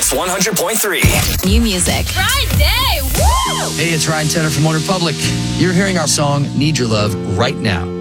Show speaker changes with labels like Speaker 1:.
Speaker 1: Mix 100.3.
Speaker 2: New music.
Speaker 3: Friday! Woo!
Speaker 4: Hey, it's Ryan Tedder from One Republic. You're hearing our song, Need Your Love, right now.